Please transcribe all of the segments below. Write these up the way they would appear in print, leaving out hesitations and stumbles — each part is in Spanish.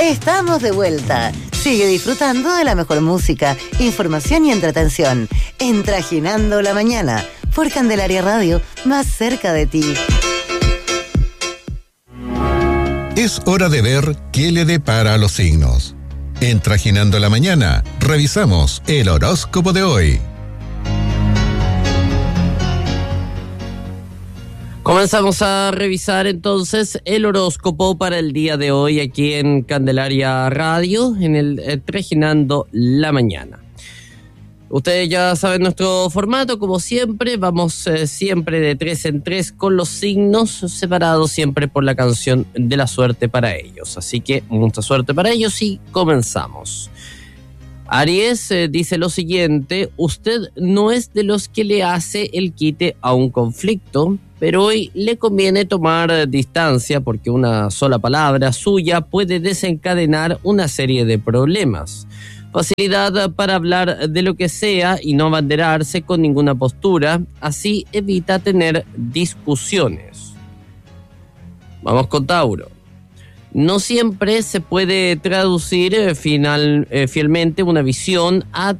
Estamos de vuelta. Sigue disfrutando de la mejor música, información y entretención. En Trajinando la Mañana, por Candelaria Radio, más cerca de ti. Es hora de ver qué le depara a los signos. En Trajinando la Mañana, revisamos el horóscopo de hoy. Comenzamos a revisar entonces el horóscopo para el día de hoy aquí en Candelaria Radio, en el Trajinando la Mañana. Ustedes ya saben nuestro formato, como siempre, vamos siempre de 3 en 3 con los signos, separados siempre por la canción de la suerte para ellos. Así que mucha suerte para ellos y comenzamos. Aries dice lo siguiente: usted no es de los que le hace el quite a un conflicto, pero hoy le conviene tomar distancia porque una sola palabra suya puede desencadenar una serie de problemas. Facilidad para hablar de lo que sea y no abanderarse con ninguna postura, así evita tener discusiones. Vamos con Tauro. No siempre se puede traducir fielmente una visión a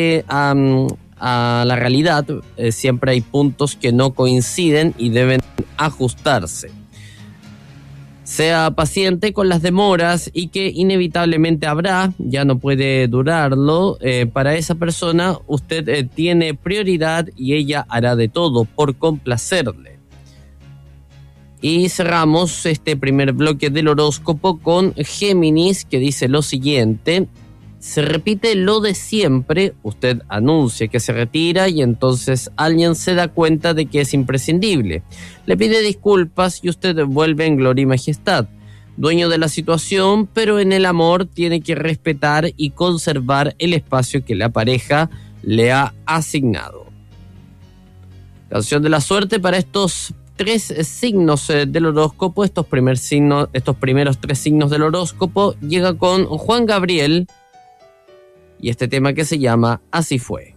la realidad. Siempre hay puntos que no coinciden y deben ajustarse. Sea paciente con las demoras y que inevitablemente habrá, ya no puede durarlo. Para esa persona usted tiene prioridad y ella hará de todo por complacerle. Y cerramos este primer bloque del horóscopo con Géminis, que dice lo siguiente: se repite lo de siempre, usted anuncia que se retira y entonces alguien se da cuenta de que es imprescindible. Le pide disculpas y usted vuelve en gloria y majestad. Dueño de la situación, pero en el amor tiene que respetar y conservar el espacio que la pareja le ha asignado. Canción de la suerte para estos 3 signos del horóscopo. Estos primeros 3 signos del horóscopo llega con Juan Gabriel y este tema que se llama Así Fue.